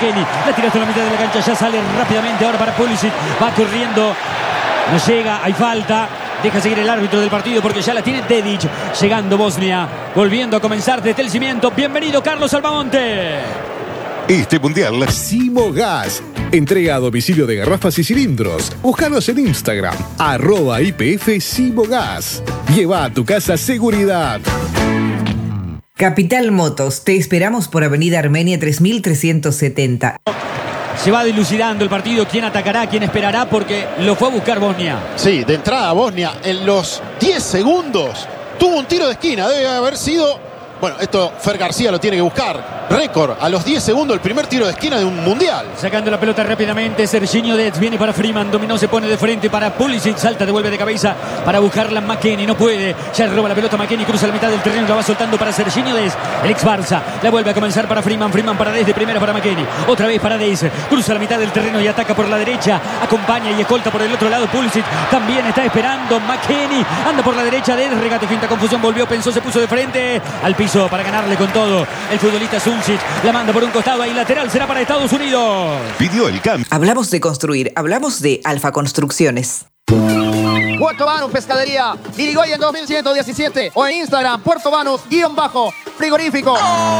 McKennie. La tira hasta la mitad de la cancha. Ya sale rápidamente ahora para Pulisic. Va corriendo. No llega. Hay falta. Deja seguir el árbitro del partido porque ya la tiene Dedić. Llegando Bosnia. Volviendo a comenzar desde el cimiento. Bienvenido Carlos Albamonte. Este mundial, Simogas. Entrega a domicilio de garrafas y cilindros. Búscanos en Instagram, @IPF Simogas. Lleva a tu casa seguridad. Capital Motos, te esperamos por Avenida Armenia 3370. Se va dilucidando el partido, quién atacará, quién esperará, porque lo fue a buscar Bosnia. Sí, de entrada Bosnia en los 10 segundos tuvo un tiro de esquina, debe haber sido... Bueno, esto Fer García lo tiene que buscar. Récord, a los 10 segundos el primer tiro de esquina de un mundial. Sacando la pelota rápidamente, Serginho Dez viene para Freeman, dominó, se pone de frente para Pulisic, salta, devuelve de cabeza para buscarla McKennie, no puede. Ya roba la pelota McKennie, cruza la mitad del terreno, la va soltando para Serginho Dez, el ex Barça. La vuelve a comenzar para Freeman, Freeman para Dez, de primera para McKennie. Otra vez para Dez, cruza la mitad del terreno y ataca por la derecha. Acompaña y escolta por el otro lado Pulisic. También está esperando McKennie, anda por la derecha Dez, regate, finta, confusión, volvió, pensó, se puso de frente al piso para ganarle con todo. El futbolista Sunčić la manda por un costado, ahí lateral, será para Estados Unidos. Pidió el cambio. Hablamos de construir, hablamos de Alfa Construcciones. Puerto Banús Pescadería, Irigoyen 2117 o en Instagram, Puerto Banús_frigorífico.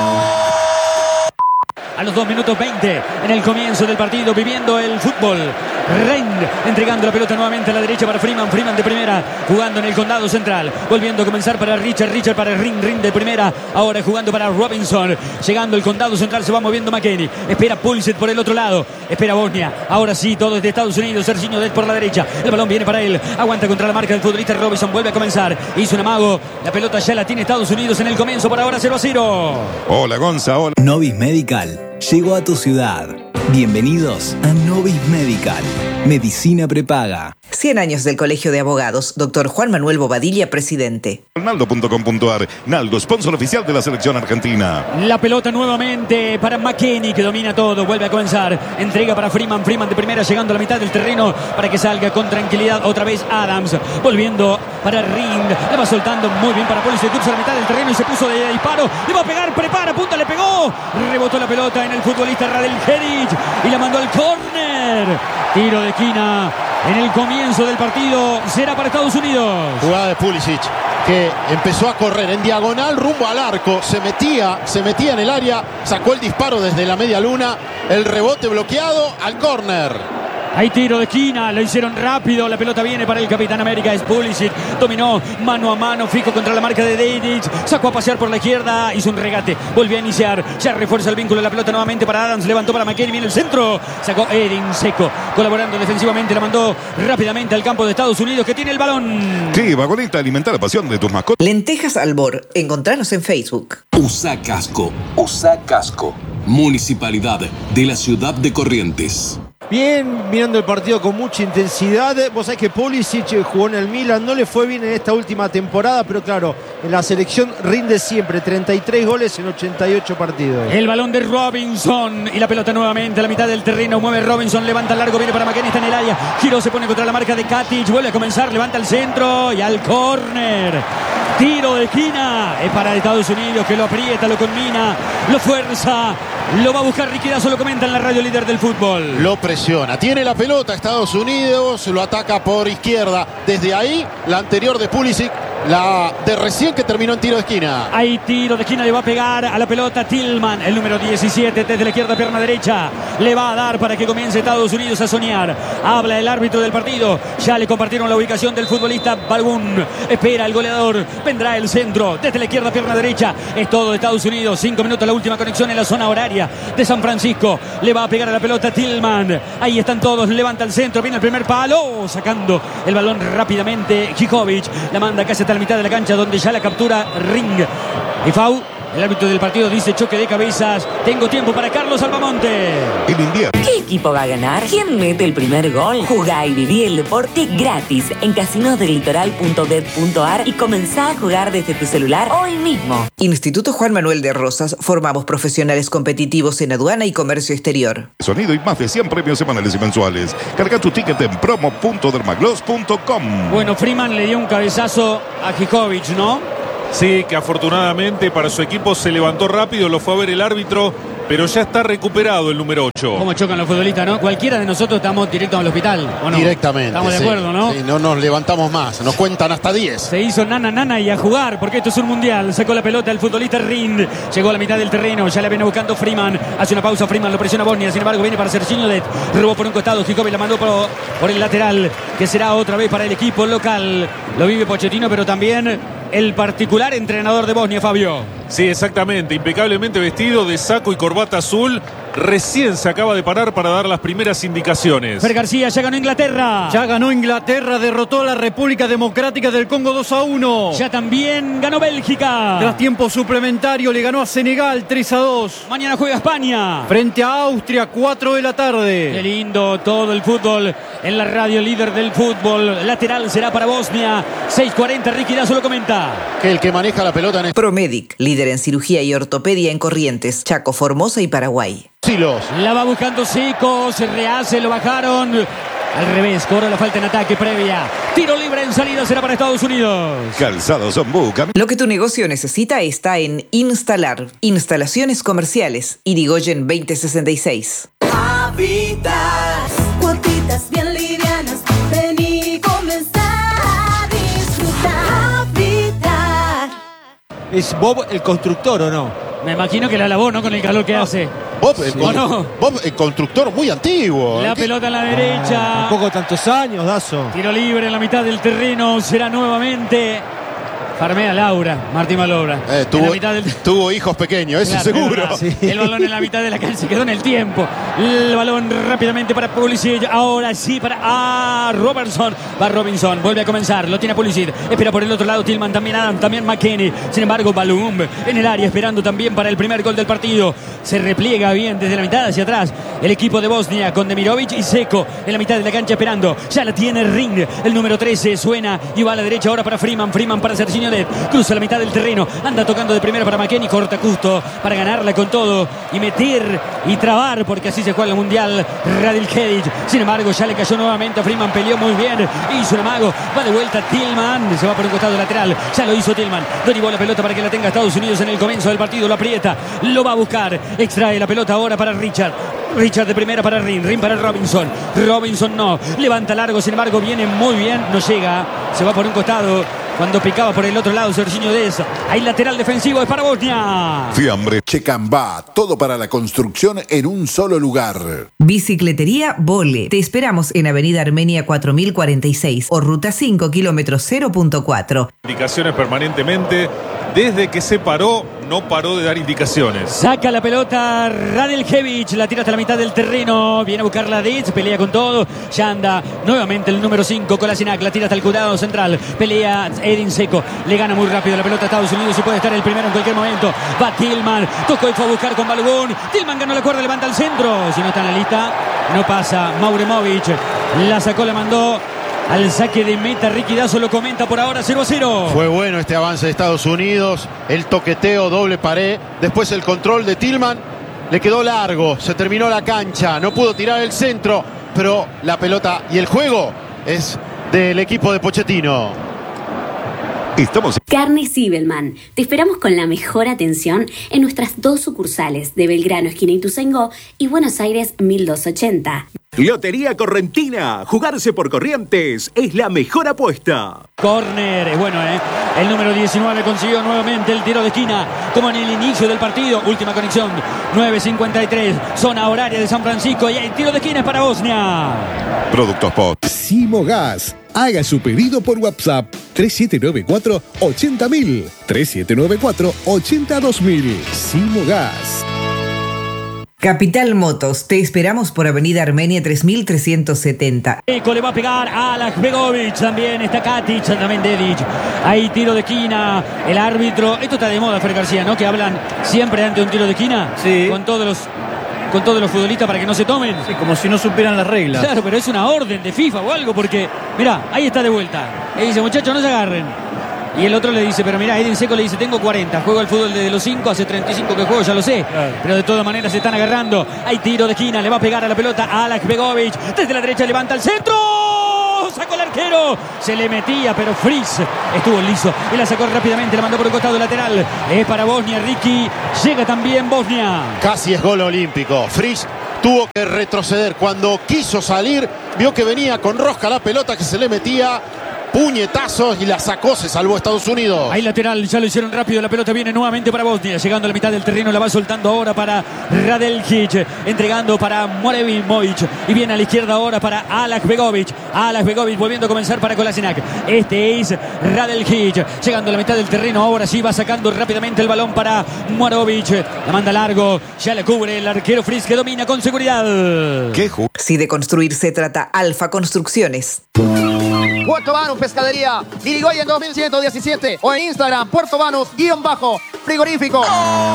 A los 2 minutos 20 en el comienzo del partido, viviendo el fútbol. Rend entregando la pelota nuevamente a la derecha para Freeman, Freeman de primera, jugando en el condado central, volviendo a comenzar para Richard para Ring de primera, ahora jugando para Robinson, llegando el condado central, se va moviendo McKennie, espera Pulisic por el otro lado, espera Bosnia, ahora sí, todo es de Estados Unidos, Serginho Dez por la derecha, el balón viene para él, aguanta contra la marca del futbolista Robinson, vuelve a comenzar, hizo un amago, la pelota ya la tiene Estados Unidos en el comienzo, por ahora 0-0. Hola Gonza, hola. Novis Medical llegó a tu ciudad. Bienvenidos a Novis Medical. Medicina prepaga. 100 años del Colegio de Abogados. Dr. Juan Manuel Bobadilla, presidente. Naldo.com.ar. Naldo, sponsor oficial de la selección argentina. La pelota nuevamente para McKennie, que domina todo. Vuelve a comenzar. Entrega para Freeman. Freeman de primera, llegando a la mitad del terreno para que salga con tranquilidad. Otra vez Adams. Volviendo para Ring. Le va soltando muy bien para Pulisic. Cruza la mitad del terreno y se puso de disparo. Le va a pegar, prepara, punta, le pegó. Rebotó la pelota en el futbolista Radel Keric y la mandó al córner. Tiro de esquina en el comienzo del partido, será para Estados Unidos. Jugada de Pulisic, que empezó a correr en diagonal rumbo al arco, se metía en el área, sacó el disparo desde la media luna, el rebote bloqueado al córner. Hay tiro de esquina, lo hicieron rápido, la pelota viene para el Capitán América, es Pulisic, dominó mano a mano, fijo contra la marca de Dedić, sacó a pasear por la izquierda, hizo un regate, volvió a iniciar, ya refuerza el vínculo, la pelota nuevamente para Adams, levantó para McKennie, viene el centro, sacó Edin Seco, colaborando defensivamente, la mandó rápidamente al campo de Estados Unidos, que tiene el balón. Sí, vagoneta, alimenta la pasión de tus mascotas. Lentejas Albor, encontranos en Facebook. USA Casco, Municipalidad de la Ciudad de Corrientes. Bien, mirando el partido con mucha intensidad. Vos sabés que Pulisic jugó en el Milan, no le fue bien en esta última temporada, pero claro, en la selección rinde siempre, 33 goles en 88 partidos. El balón de Robinson y la pelota nuevamente a la mitad del terreno, mueve Robinson, levanta el largo, viene para McKennie, está en el área, giró, se pone contra la marca de Katic, vuelve a comenzar, levanta el centro y al córner. Tiro de esquina, es para Estados Unidos, que lo aprieta, lo combina, lo fuerza, lo va a buscar Riquerazo, lo comenta en la radio líder del fútbol. Lo presiona, tiene la pelota Estados Unidos, lo ataca por izquierda. Desde ahí, la anterior de Pulisic, la de recién que terminó en tiro de esquina. Hay tiro de esquina, le va a pegar a la pelota Tillman, el número 17, desde la izquierda, pierna derecha. Le va a dar para que comience Estados Unidos a soñar. Habla el árbitro del partido, ya le compartieron la ubicación del futbolista Balogun. Espera el goleador, vendrá el centro, desde la izquierda, pierna derecha. Es todo de Estados Unidos, 5 minutos la última conexión en la zona horaria de San Francisco. Le va a pegar a la pelota Tillman. Ahí están todos, levanta el centro, viene el primer palo, sacando el balón rápidamente Jijovic. La manda casi hasta la mitad de la cancha, donde ya la captura Ring. Y Fau, el árbitro del partido, dice choque de cabezas. Tengo tiempo para Carlos Albamonte. En India. ¿Qué equipo va a ganar? ¿Quién mete el primer gol? Jugá y viví el deporte gratis en casinosdelitoral.bet.ar y comenzá a jugar desde tu celular hoy mismo. Instituto Juan Manuel de Rosas, formamos profesionales competitivos en aduana y comercio exterior. Sonido y más de 100 premios semanales y mensuales. Carga tu ticket en promo.dermagloss.com. Bueno, Freeman le dio un cabezazo a Jijovic, ¿no? Sí, que afortunadamente para su equipo se levantó rápido, lo fue a ver el árbitro, pero ya está recuperado el número 8. Cómo chocan los futbolistas, ¿no? Cualquiera de nosotros estamos directos al hospital, ¿o no? Directamente. Estamos de acuerdo, ¿no? Sí, no nos levantamos más, nos cuentan hasta 10. Se hizo nana y a jugar, porque esto es un mundial. Sacó la pelota el futbolista Rind. Llegó a la mitad del terreno, ya la viene buscando Freeman. Hace una pausa, Freeman lo presiona Bosnia. Sin embargo, viene para Serginho Det. Robó por un costado, Gicobi la mandó por el lateral, que será otra vez para el equipo local. Lo vive Pochettino, pero también el particular entrenador de Bosnia, Fabio. Sí, exactamente, impecablemente vestido de saco y corbata azul. Recién se acaba de parar para dar las primeras indicaciones. Fer García, ya ganó Inglaterra. Ya ganó Inglaterra, derrotó a la República Democrática del Congo 2-1. Ya también ganó Bélgica. Tras tiempo suplementario le ganó a Senegal 3-2. Mañana juega España frente a Austria, 4 de la tarde. Qué lindo todo el fútbol en la radio líder del fútbol. Lateral será para Bosnia. 6:40, Ricky Dazo lo comenta. Que el que maneja la pelota en Promedic, líder en cirugía y ortopedia en Corrientes, Chaco, Formosa y Paraguay. Silos. La va buscando Seco, se rehace, lo bajaron. Al revés, cobra la falta en ataque previa. Tiro libre en salida será para Estados Unidos. Calzados Ombú. Lo que tu negocio necesita está en Instalar. Instalaciones comerciales. Irigoyen 2066. Habitat. Cuotitas bien livianas. Vení y comenzá a disfrutar. Habitat. ¿Es Bob el constructor o no? Me imagino que la lavó, ¿no? Con el calor que hace. Bob, Bob, el constructor muy antiguo. La pelota en la derecha. Tampoco tantos años, Dazo. Tiro libre en la mitad del terreno. Será nuevamente Farmea Laura, Martín Malobra. Tuvo hijos pequeños, eso claro, seguro. Sí. El balón en la mitad de la cancha, se quedó en el tiempo. El balón rápidamente para Pulisic. Ahora sí para Robertson. Va Robinson, vuelve a comenzar. Lo tiene Pulisic. Espera por el otro lado Tillman, también Adam, también McKennie. Sin embargo, Balum en el área, esperando también para el primer gol del partido. Se repliega bien desde la mitad hacia atrás. El equipo de Bosnia con Demirovic y Seco en la mitad de la cancha esperando. Ya la tiene Ring. El número 13 suena y va a la derecha ahora para Freeman. Freeman para Serginho Det. Cruza la mitad del terreno. Anda tocando de primera para McKennie. Corta justo para ganarla con todo y meter y trabar, porque así se juega el mundial. Radil Kedic. Sin embargo, ya le cayó nuevamente a Freeman. Peleó muy bien. Hizo un amago. Va de vuelta Tillman. Se va por un costado lateral. Ya lo hizo Tillman. Derivó la pelota para que la tenga Estados Unidos en el comienzo del partido. Lo aprieta. Lo va a buscar. Extrae la pelota ahora para Richard. Richard de primera para Ring. Ring para Robinson. Robinson no. Levanta largo. Sin embargo, viene muy bien. No llega. Se va por un costado. Cuando picaba por el otro lado Serginho Det. Hay lateral defensivo, es para Bosnia. Fiambre Checambá, todo para la construcción en un solo lugar. Bicicletería Vole. Te esperamos en Avenida Armenia 4046 o Ruta 5, kilómetro 0.4. Indicaciones permanentemente. Desde que se paró, no paró de dar indicaciones. Saca la pelota Radil Kedic, la tira hasta la mitad del terreno. Viene a buscarla Ditz, pelea con todo. Ya anda nuevamente el número 5, Kolasinac, la tira hasta el cuidado central. Pelea Edin Seco, le gana muy rápido la pelota a Estados Unidos y puede estar el primero en cualquier momento. Va Tillman, tocó y fue a buscar con Balogun. Tillman ganó la cuerda, levanta al centro. Si no está en la lista, no pasa. Mauremovic la sacó, la mandó al saque de meta. Ricky Dazo lo comenta por ahora 0-0. Fue bueno este avance de Estados Unidos. El toqueteo, doble pared. Después el control de Tillman. Le quedó largo. Se terminó la cancha. No pudo tirar el centro. Pero la pelota y el juego es del equipo de Pochettino. Carne Zibelman. Te esperamos con la mejor atención en nuestras 2 sucursales de Belgrano, esquina Ituzaingó, y Buenos Aires 1280. Lotería Correntina. Jugarse por Corrientes es la mejor apuesta. Córner, es bueno, El número 19 consiguió nuevamente el tiro de esquina, como en el inicio del partido. Última conexión, 9:53, zona horaria de San Francisco, y el tiro de esquina es para Bosnia. Productos Pop. Simogas. Haga su pedido por WhatsApp 3794-80000. 3794-82000. Simogas. Capital Motos, te esperamos por Avenida Armenia 3370. Eco le va a pegar a Alakbegovic, también está Katic, también Dedic. Hay tiro de esquina, el árbitro. Esto está de moda, Fer García, ¿no? Que hablan siempre ante un tiro de esquina. Sí. Con todos los futbolistas para que no se tomen. Sí, como si no supieran las reglas. Claro, pero es una orden de FIFA o algo, porque, mirá, ahí está de vuelta. Y dice, muchachos, no se agarren. Y el otro le dice, pero mirá, Edin Seco le dice, tengo 40, juego al fútbol desde los 5, hace 35 que juego, ya lo sé. Claro. Pero de todas maneras se están agarrando. Hay tiro de esquina, le va a pegar a la pelota a Alakbegovic. Desde la derecha levanta el centro. Sacó el arquero. arquero. Se le metía, pero Fries estuvo liso y la sacó rápidamente, la mandó por un costado lateral. Es para Bosnia, Ricky. Llega también Bosnia. Casi es gol olímpico. Fries tuvo que retroceder. Cuando quiso salir, vio que venía con rosca la pelota que se le metía. Puñetazos y la sacó, se salvó Estados Unidos. Ahí lateral, ya lo hicieron rápido, la pelota viene nuevamente para Bosnia, llegando a la mitad del terreno, la va soltando ahora para Radeljic, entregando para Morević y viene a la izquierda ahora para Alak Begovic volviendo a comenzar para Kolasinac. Este es Radeljic, llegando a la mitad del terreno, ahora sí va sacando rápidamente el balón para Morević, la manda largo, ya la cubre el arquero Fries que domina con seguridad. Si de construir se trata, Alfa Construcciones. Puerto Banús Pescadería, Irigoyen 2117 o en Instagram, Puerto Banús_frigorífico.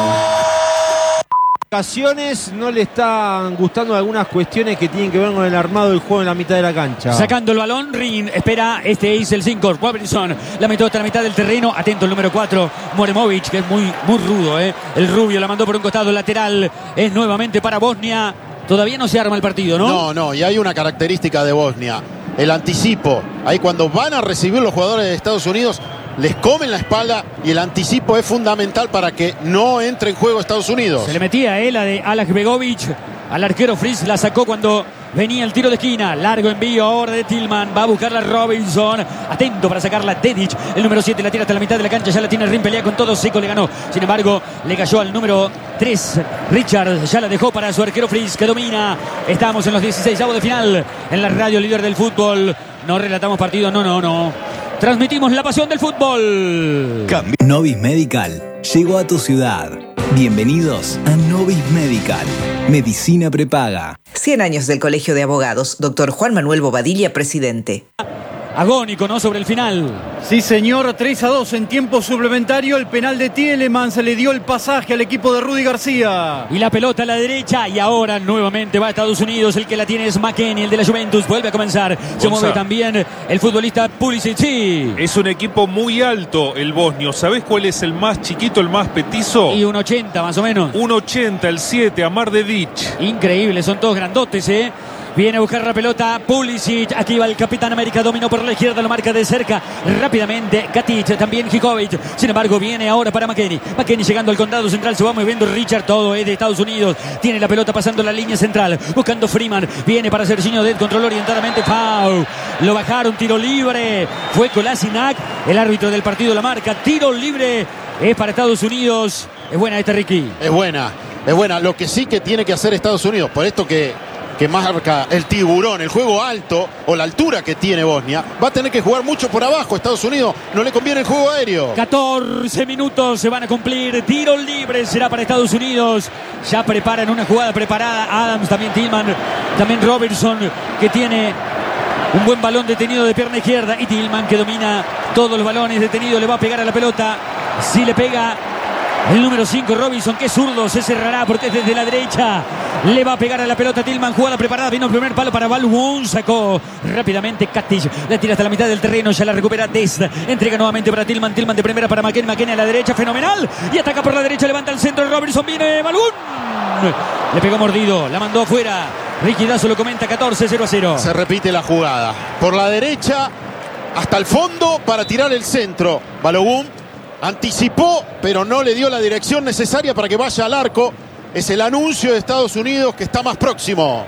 Ocasiones no le están gustando algunas cuestiones que tienen que ver con el armado del juego en la mitad de la cancha. Sacando el balón, Rin espera, este es el 5, Robertson, la metió hasta la mitad del terreno, atento el número 4, Moremovic, que es muy rudo, el rubio, la mandó por un costado lateral, es nuevamente para Bosnia, todavía no se arma el partido, ¿no? No, y hay una característica de Bosnia, el anticipo, ahí cuando van a recibir los jugadores de Estados Unidos, les comen la espalda y el anticipo es fundamental para que no entre en juego Estados Unidos. Se le metía la de Alak Begovic al arquero Fries, la sacó cuando venía el tiro de esquina, largo envío ahora de Tillman, va a buscarla Robinson, atento para sacarla Dedic, el número 7 la tira hasta la mitad de la cancha, ya la tiene Rin, pelea con todo, Seco le ganó, sin embargo le cayó al número 3, Richard, ya la dejó para su arquero Fries que domina, estamos en los 16avos de final, en la radio líder del fútbol, no relatamos partido, no, transmitimos la pasión del fútbol. Novis Medical llegó a tu ciudad. Bienvenidos a Novis Medical. Medicina prepaga. 100 años del Colegio de Abogados. Doctor Juan Manuel Bobadilla, presidente. Agónico, ¿no? Sobre el final. Sí, señor, 3-2 en tiempo suplementario. El penal de Tielemans le dio el pasaje al equipo de Rudy García. Y la pelota a la derecha. Y ahora nuevamente va a Estados Unidos. El que la tiene es McKennie, el de la Juventus. Vuelve a comenzar. Se mueve también el futbolista Pulisic. Sí. Es un equipo muy alto el bosnio. ¿Sabés cuál es el más chiquito, el más petizo? Y 1.80 más o menos. 1.80, el 7, Amar Dedic. Increíble, son todos grandotes, ¿eh? Viene a buscar la pelota Pulisic, aquí va el Capitán América, dominó por la izquierda, lo marca de cerca rápidamente Katic, también Hikovic, sin embargo viene ahora para McKennie llegando al condado central, se va moviendo Richard, todo es de Estados Unidos, tiene la pelota pasando la línea central, buscando Freeman, viene para Serginho Dest, controló orientadamente Pau, lo bajaron, tiro libre, fue Kolasinac, el árbitro del partido la marca, tiro libre, es para Estados Unidos, es buena esta Ricky. Es buena, lo que sí que tiene que hacer Estados Unidos, por esto que marca el tiburón, el juego alto o la altura que tiene Bosnia, va a tener que jugar mucho por abajo. Estados Unidos no le conviene el juego aéreo. 14 minutos se van a cumplir, tiro libre será para Estados Unidos, ya preparan una jugada preparada, Adams, también Tillman, también Robertson, que tiene un buen balón detenido de pierna izquierda, y Tillman que domina todos los balones detenidos, le va a pegar a la pelota, si le pega el número 5, Robinson, que zurdo, se cerrará porque es desde la derecha. Le va a pegar a la pelota Tillman, jugada preparada, vino el primer palo para Balwun, sacó rápidamente Katic, la tira hasta la mitad del terreno, ya la recupera Dest, entrega nuevamente para Tillman de primera para McKennie a la derecha, fenomenal, y ataca por la derecha, levanta el centro, Robertson, viene Balwun, le pegó mordido, la mandó afuera, Ricky Dazo lo comenta, 14-0-0. Se repite la jugada, por la derecha, hasta el fondo para tirar el centro, Balwun anticipó, pero no le dio la dirección necesaria para que vaya al arco. Es el anuncio de Estados Unidos que está más próximo.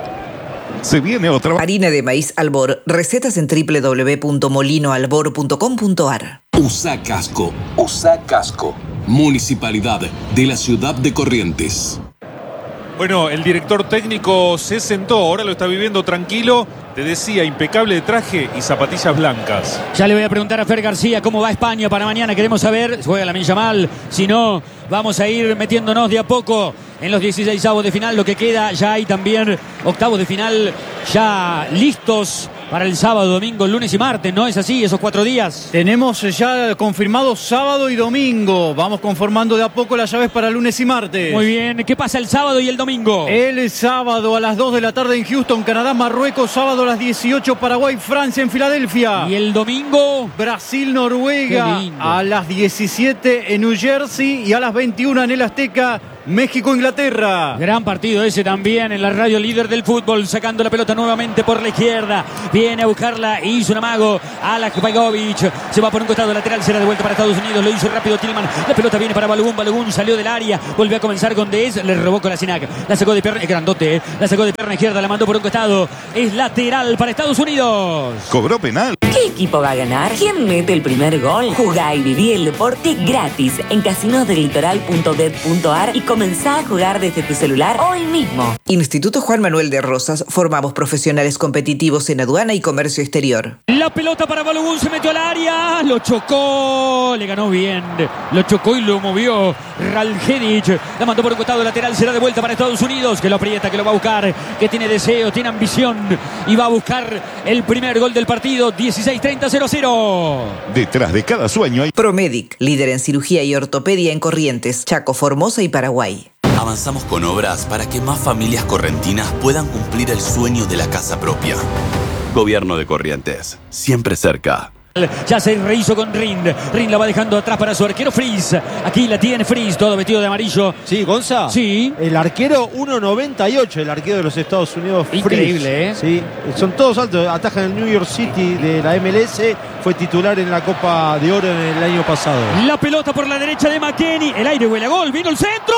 Se viene otra. Harina de maíz Albor. Recetas en www.molinoalbor.com.ar. USA Casco. Municipalidad de la ciudad de Corrientes. Bueno, el director técnico se sentó, ahora lo está viviendo tranquilo. Te decía, impecable de traje y zapatillas blancas. Ya le voy a preguntar a Fer García cómo va España para mañana. Queremos saber, juega Lamine Yamal. Si no, vamos a ir metiéndonos de a poco en los 16avos de final. Lo que queda, ya hay también octavos de final ya listos para el sábado, domingo, lunes y martes, ¿no es así? Esos 4 días. Tenemos ya confirmados sábado y domingo. Vamos conformando de a poco las llaves para lunes y martes. Muy bien. ¿Qué pasa el sábado y el domingo? El sábado a las 2 de la tarde en Houston, Canadá, Marruecos. Sábado a las 18, Paraguay, Francia en Filadelfia. ¿Y el domingo? Brasil, Noruega. A las 17 en New Jersey y a las 21 en el Azteca. México-Inglaterra. Gran partido ese también en la radio líder del fútbol, sacando la pelota nuevamente por la izquierda. Viene a buscarla, hizo un amago. Alak Pajovic se va por un costado lateral, será de vuelta para Estados Unidos. Lo hizo rápido Tillman. La pelota viene para Balogun. Balogun salió del área, volvió a comenzar con Dez. Le robó Kolasinac. La sacó de pierna, grandote, la sacó de pierna izquierda, la mandó por un costado. Es lateral para Estados Unidos. Cobró penal. ¿Qué equipo va a ganar? ¿Quién mete el primer gol? Jugá y viví el deporte gratis en casinosdelitoral.bet.ar y comenzá a jugar desde tu celular hoy mismo. Instituto Juan Manuel de Rosas, formamos profesionales competitivos en aduana y comercio exterior. La pelota para Balogun, se metió al área, lo chocó, le ganó bien, lo chocó y lo movió Raljedic, la mandó por un costado lateral, será de vuelta para Estados Unidos, que lo aprieta, que lo va a buscar, que tiene deseo, tiene ambición y va a buscar el primer gol del partido. 16-30-0-0. Detrás de cada sueño hay Promedic, líder en cirugía y ortopedia en Corrientes, Chaco, Formosa y Paraguay. Avanzamos con obras para que más familias correntinas puedan cumplir el sueño de la casa propia. Gobierno de Corrientes, siempre cerca. Ya se rehizo con Rind. Rind la va dejando atrás para su arquero Fries. Aquí la tiene Fries, todo vestido de amarillo. Sí, Gonza. Sí. El arquero 1.98, el arquero de los Estados Unidos. Increíble, Fries. Sí, son todos altos. Atajan el New York City de la MLS. Fue titular en la Copa de Oro en el año pasado. La pelota por la derecha de McKennie. El aire huele a gol. Vino el centro.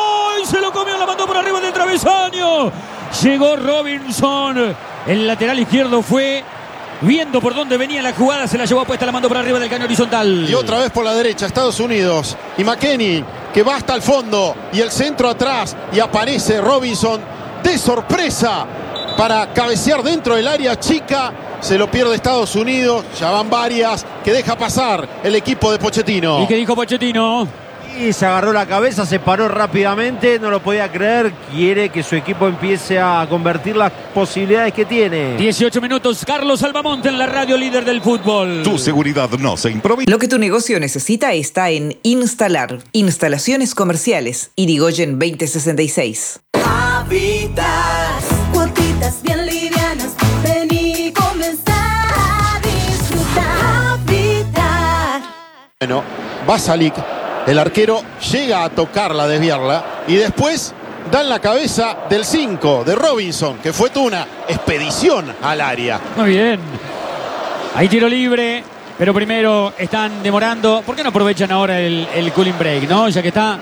Y se lo comió, la mandó por arriba del travesaño. Llegó Robinson. El lateral izquierdo fue viendo por dónde venía la jugada, se la llevó puesta, la mandó por arriba del caño horizontal. Y otra vez por la derecha, Estados Unidos. Y McKennie, que va hasta el fondo. Y el centro atrás. Y aparece Robinson de sorpresa para cabecear dentro del área chica. Se lo pierde Estados Unidos. Ya van varias que deja pasar el equipo de Pochettino. ¿Y qué dijo Pochettino? Y se agarró la cabeza, se paró rápidamente, no lo podía creer. Quiere que su equipo empiece a convertir las posibilidades que tiene. 18 minutos, Carlos Albamonte en la radio líder del fútbol. Tu seguridad no se improvisa. Lo que tu negocio necesita está en Instalar. Instalaciones comerciales. Irigoyen 2066. Habitas, cuotitas bien livianas. Vení y comenzá a disfrutar. Habitar. Bueno, Basalic, el arquero, llega a tocarla, a desviarla. Y después dan la cabeza del 5, de Robinson, que fue toda una expedición al área. Muy bien. Hay tiro libre, pero primero están demorando. ¿Por qué no aprovechan ahora el cooling break, no? Ya que está,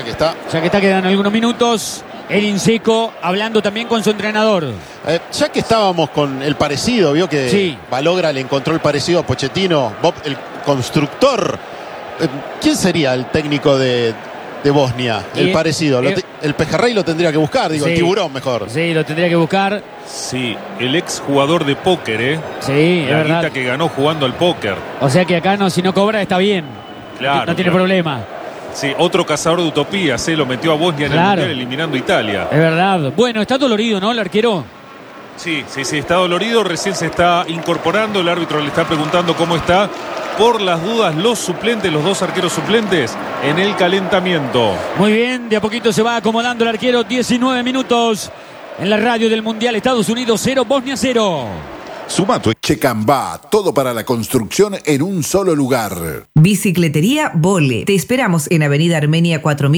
quedan algunos minutos. El Inseco hablando también con su entrenador. Ya que estábamos con el parecido, vio que sí. Balogra le encontró el parecido a Pochettino, Bob, el constructor. ¿Quién sería el técnico de Bosnia? El parecido. El Pejerrey lo tendría que buscar, digo, sí. El Tiburón mejor. Sí, lo tendría que buscar. Sí, el ex jugador de póker, Sí, la es verdad. que ganó jugando al póker. O sea que acá si no cobra está bien. Claro. No tiene problema. Sí, otro cazador de utopías, lo metió a Bosnia en el Mundial eliminando a Italia. Es verdad. Bueno, está dolorido, ¿no? El arquero. Sí, está dolorido, recién se está incorporando, el árbitro le está preguntando cómo está. Por las dudas, los suplentes, los dos arqueros suplentes en el calentamiento. Muy bien, de a poquito se va acomodando el arquero. 19 minutos en la radio del Mundial. Estados Unidos 0, Bosnia 0. Sumato Checambá, todo para la construcción en un solo lugar. Bicicletería Vole. Te esperamos en Avenida Armenia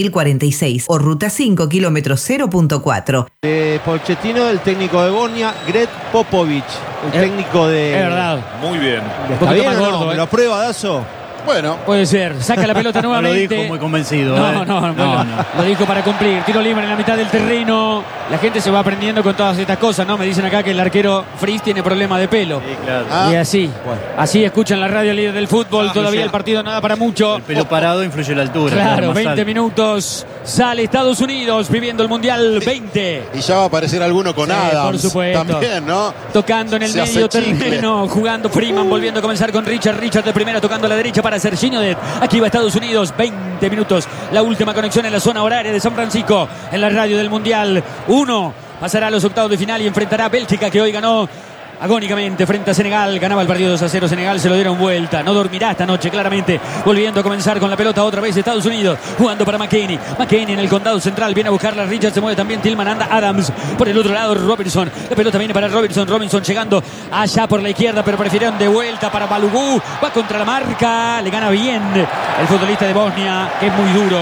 4046 o Ruta 5, kilómetro 0.4. Pochettino, el técnico de Bosnia, Greg Popovic, el técnico de... Es verdad. Muy bien. ¿Está bien o no? ¿Me lo aprueba, Dazo? Bueno. Puede ser. Saca la pelota nuevamente. Lo dijo muy convencido. No. Lo dijo para cumplir. Tiro libre en la mitad del terreno. La gente se va aprendiendo con todas estas cosas, ¿no? Me dicen acá que el arquero Fries tiene problema de pelo. Sí, claro. Y así. Bueno. Así escuchan la radio líder del fútbol. Todavía el partido no da para mucho. El pelo parado influye la altura. Claro, 20 minutos. Sale Estados Unidos viviendo el Mundial 20. Y ya va a aparecer alguno con Adams. Por supuesto. También, ¿no? Tocando en el medio terreno. Jugando Freeman, volviendo a comenzar con Richard. Richard de primera, tocando a la derecha para Serginho Dedt. Aquí va Estados Unidos, 20 minutos. La última conexión en la zona horaria de San Francisco. En la radio del Mundial. 1 pasará a los octavos de final y enfrentará a Bélgica, que hoy ganó agónicamente frente a Senegal. Ganaba el partido 2-0 Senegal, se lo dieron vuelta. No dormirá esta noche, claramente. Volviendo a comenzar con la pelota otra vez Estados Unidos, jugando para McKennie. McKennie en el condado central, viene a buscarla Richard, se mueve también Tillman, anda Adams. Por el otro lado Robertson, la pelota viene para Robinson. Robinson llegando allá por la izquierda, pero prefirieron de vuelta para Balogun. Va contra la marca, le gana bien el futbolista de Bosnia, que es muy duro.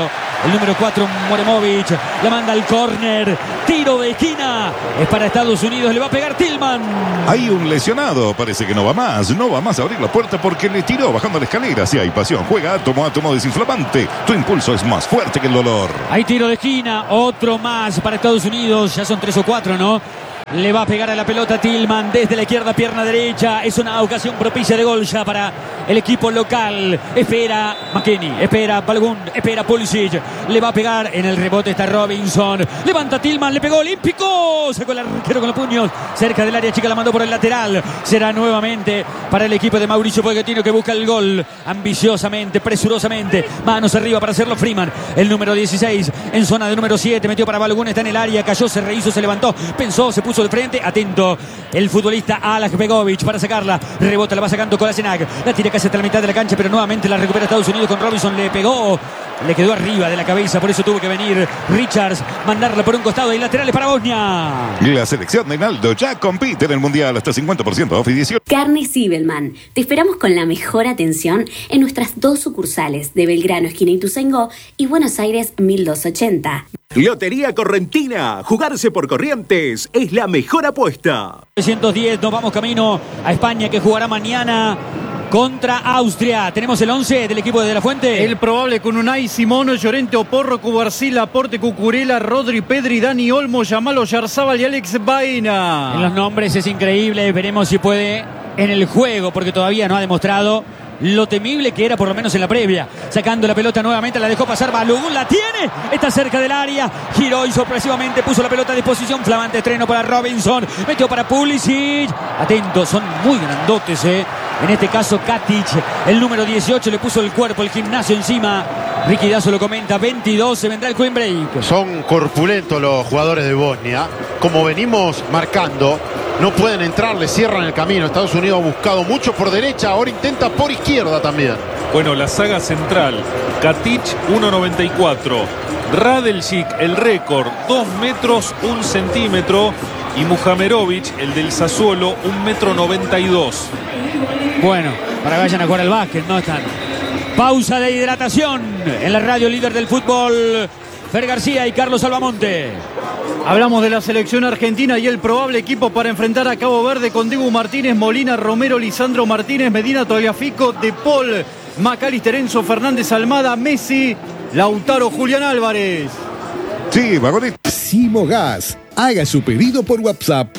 El número 4, Moremovic. La manda al córner. Tiro de esquina. Es para Estados Unidos. Le va a pegar Tillman. Hay un lesionado. Parece que no va más. No va más a abrir la puerta porque le tiró bajando la escalera. Si hay pasión. Juega átomo desinflamante. Tu impulso es más fuerte que el dolor. Hay tiro de esquina. Otro más para Estados Unidos. Ya son 3 o 4, ¿no? Le va a pegar a la pelota Tillman desde la izquierda, pierna derecha. Es una ocasión propicia de gol ya para el equipo local. Espera McKennie, espera Balogun, espera Pulisic. Le va a pegar, en el rebote está Robinson. Levanta Tillman, le pegó olímpico. Sacó el arquero con los puños. Cerca del área chica, la mandó por el lateral. Será nuevamente para el equipo de Mauricio Pochettino, que busca el gol ambiciosamente, presurosamente. Manos arriba para hacerlo Freeman. El número 16 en zona de número 7. Metió para Balogun, está en el área. Cayó, se rehizo, se levantó. Pensó, se puso de frente, atento el futbolista Alaj Begovic para sacarla, rebota, la va sacando Kolasinac, la tira casi hasta la mitad de la cancha, pero nuevamente la recupera Estados Unidos con Robinson, le pegó, le quedó arriba de la cabeza, por eso tuvo que venir Richards, mandarla por un costado y laterales para Bosnia. La selección de Naldo ya compite en el Mundial hasta 50% off y 18. Carne Sibelman. Te esperamos con la mejor atención en nuestras 2 sucursales de Belgrano, esquina Ituzaingó, y Buenos Aires 1280. Lotería Correntina. Jugarse por Corrientes es la mejor apuesta. 310, nos vamos camino a España, que jugará mañana contra Austria. Tenemos el 11 del equipo de De La Fuente. El probable con Unai Simón, Llorente, Oporro, Cubarsí, Laporte, Cucurella, Rodri, Pedri, Dani Olmo, Yamal, Yarzábal y Alex Baena. En los nombres es increíble, veremos si puede en el juego, porque todavía no ha demostrado lo temible que era, por lo menos en la previa. Sacando la pelota nuevamente, la dejó pasar Balogun, la tiene, está cerca del área, giró y sorpresivamente puso la pelota a disposición. Flamante estreno para Robinson, metió para Pulisic. Atentos, son muy grandotes, en este caso Katic, el número 18, le puso el cuerpo, el gimnasio encima. Ricky Dazo lo comenta, 22, se vendrá el Queen Break. Son corpulentos los jugadores de Bosnia. Como venimos marcando, no pueden entrar, le cierran el camino. Estados Unidos ha buscado mucho por derecha, ahora intenta por izquierda también. Bueno, la saga central, Katic 1.94, Radeljic el récord 2 metros 1 centímetro y Muhamerovic, el del Sassuolo, 1.92 metros. Bueno, para que vayan a jugar al básquet, no están. Pausa de hidratación en la radio líder del fútbol. Fer García y Carlos Albamonte. Hablamos de la selección argentina y el probable equipo para enfrentar a Cabo Verde con Dibu Martínez, Molina, Romero, Lisandro Martínez, Medina, Tagliafico, De Paul, Macalister, Enzo Fernández, Almada, Messi, Lautaro, Julián Álvarez. Sí, vagoneta. Simogas. Haga su pedido por WhatsApp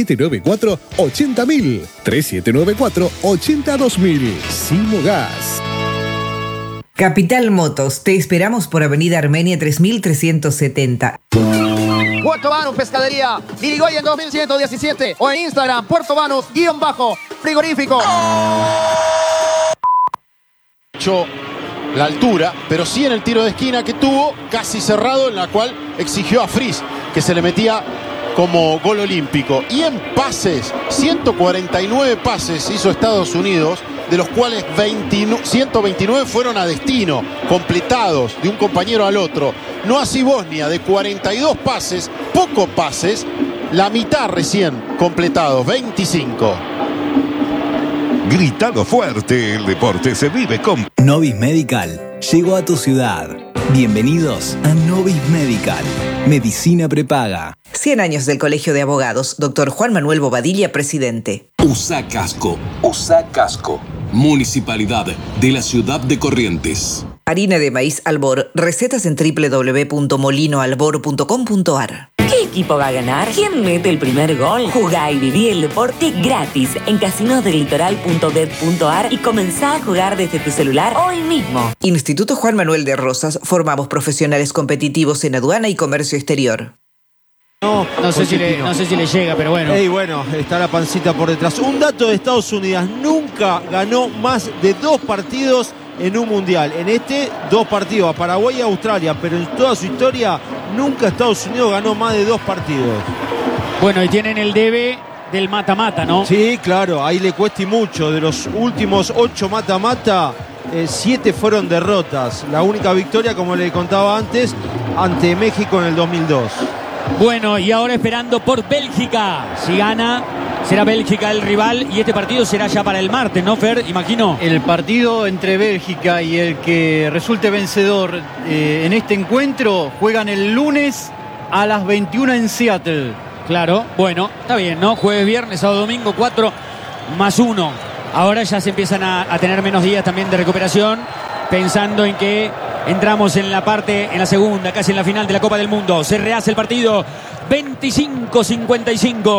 3794-80000. 3794-82000. Simogas. Capital Motos, te esperamos por Avenida Armenia 3370. Puerto Banús Pescadería, Irigoyen 2117 o en Instagram, Puerto Banús_frigorífico. La altura, pero sí en el tiro de esquina que tuvo, casi cerrado, en la cual exigió a Fries que se le metía como gol olímpico. Y en pases, 149 pases hizo Estados Unidos, de los cuales 129 fueron a destino, completados de un compañero al otro. No así Bosnia, de 42 pases, pocos pases, la mitad recién completados, 25. Gritado fuerte, el deporte se vive con... Novis Medical llegó a tu ciudad. Bienvenidos a Novis Medical. Medicina prepaga. 100 años del Colegio de Abogados. Dr. Juan Manuel Bobadilla, presidente. USA Casco. USA Casco. Municipalidad de la ciudad de Corrientes. Harina de maíz Albor. Recetas en www.molinoalbor.com.ar. ¿Qué equipo va a ganar? ¿Quién mete el primer gol? Jugá y viví el deporte gratis en casinosdelitoral.bet.ar y comenzá a jugar desde tu celular hoy mismo. Instituto Juan Manuel de Rosas. Formamos profesionales competitivos en aduana y comercio exterior. No sé si le llega, pero bueno. Bueno, está la pancita por detrás. Un dato de Estados Unidos: nunca ganó más de 2 partidos en un mundial. En este, 2 partidos a Paraguay y Australia, pero en toda su historia nunca Estados Unidos ganó más de 2 partidos. Bueno, y tienen el debe del mata-mata, ¿no? Sí, claro, ahí le cuesta y mucho. De los últimos 8 mata-mata, 7 fueron derrotas. La única victoria, como le contaba antes, ante México en el 2002. Bueno, y ahora esperando por Bélgica. Si gana, Será Bélgica el rival y este partido será ya para el martes, ¿no, Fer? Imagino. El partido entre Bélgica y el que resulte vencedor en este encuentro juegan el lunes a las 21 en Seattle. Claro, bueno, está bien, ¿no? Jueves, viernes, sábado, domingo, 4 más 1. Ahora ya se empiezan a tener menos días también de recuperación, pensando en que entramos en la segunda, casi en la final de la Copa del Mundo. Se rehace el partido, 25-55.